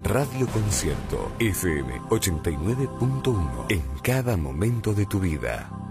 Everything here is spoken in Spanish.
Radio Concierto FM 89.1 en cada momento de tu vida.